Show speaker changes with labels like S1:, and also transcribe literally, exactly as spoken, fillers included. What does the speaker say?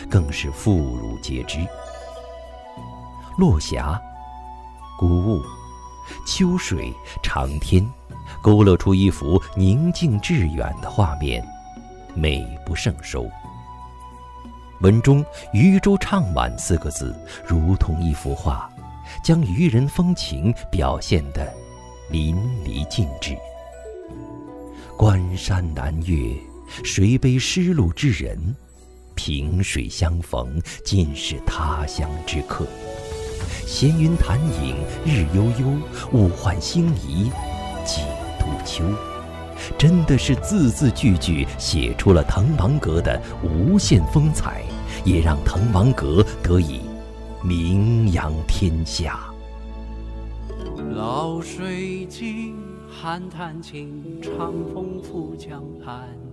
S1: 更是妇孺皆知。落霞、孤雾、秋水、长天，勾勒出一幅宁静致远的画面，美不胜收。文中“渔舟唱晚”四个字，如同一幅画，将渔人风情表现得淋漓尽致。关山难越，谁悲失路之人？萍水相逢，尽是他乡之客。闲云潭影日悠悠，物换星移几度秋。真的是字字句句写出了滕王阁的无限风采，也让滕王阁得以名扬天下。
S2: 老水尽，寒潭尽，长风拂江畔。